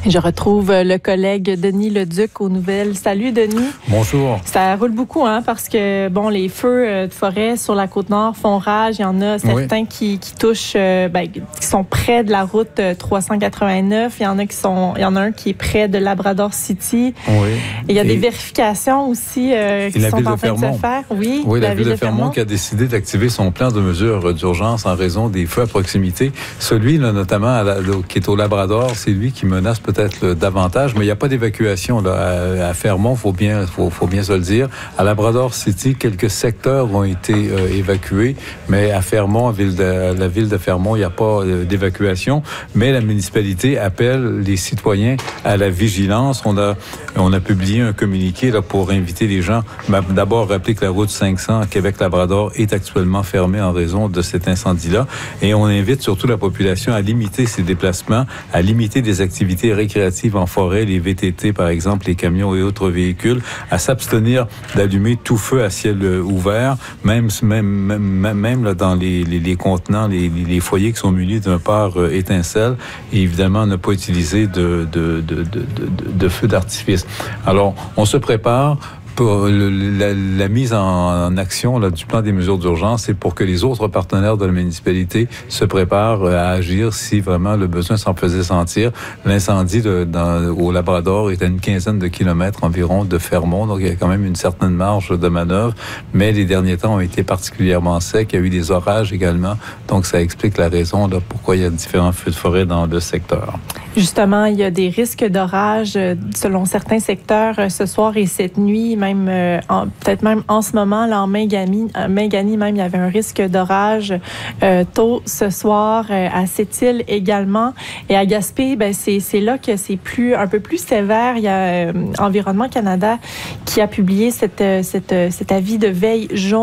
Je retrouve le collègue Denis Leduc aux nouvelles. Salut Denis. Bonjour. Ça roule beaucoup parce que les feux de forêt sur la Côte-Nord font rage. Il y en a certains qui touchent, qui sont près de la route 389. Il y en a un qui est près de Labrador City. Oui. Et il y a des vérifications aussi qui sont en train de se faire. Oui, la ville de Fermont qui a décidé d'activer son plan de mesures d'urgence en raison des feux à proximité. Celui, là, notamment, qui est au Labrador, c'est lui qui menace peut-être davantage, mais il n'y a pas d'évacuation là, à Fermont, faut bien se le dire. À Labrador City, quelques secteurs ont été évacués, mais à Fermont, la ville de Fermont, il n'y a pas d'évacuation, mais la municipalité appelle les citoyens à la vigilance. On a publié un communiqué là, pour inviter les gens. D'abord, rappeler que la route 500 Québec-Labrador est actuellement fermée en raison de cet incendie-là, et on invite surtout la population à limiter ses déplacements, à limiter des activités récréatives en forêt, les VTT par exemple, les camions et autres véhicules, à s'abstenir d'allumer tout feu à ciel ouvert, même là, dans les contenants, les foyers qui sont munis d'un pare étincelle, et évidemment ne pas utiliser de feux d'artifice. Alors, on se prépare. Pour la mise en action là, du plan des mesures d'urgence, c'est pour que les autres partenaires de la municipalité se préparent à agir si vraiment le besoin s'en faisait sentir. L'incendie au Labrador est à une quinzaine de kilomètres environ de Fermont, donc il y a quand même une certaine marge de manœuvre, mais les derniers temps ont été particulièrement secs. Il y a eu des orages également, donc ça explique la raison là, pourquoi il y a différents feux de forêt dans le secteur. Justement, il y a des risques d'orage selon certains secteurs ce soir et cette nuit, peut-être même en ce moment, là, en Maingani même, il y avait un risque d'orage tôt ce soir, à Sept-Îles également. Et à Gaspé, c'est là que c'est un peu plus sévère. Il y a Environnement Canada qui a publié cet avis de veille jaune